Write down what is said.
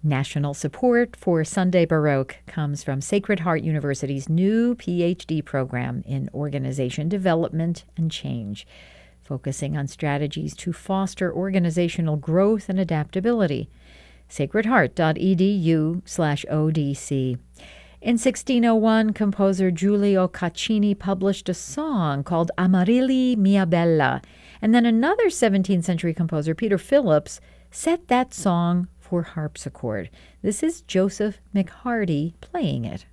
National support for Sunday Baroque comes from Sacred Heart University's new PhD program in Organization Development and Change, focusing on strategies to foster organizational growth and adaptability. sacredheart.edu/ODC. In 1601, composer Giulio Caccini published a song called Amarilli Mia Bella, and then another 17th century composer, Peter Phillips, set that song for harpsichord. This is Joseph McHardy playing it.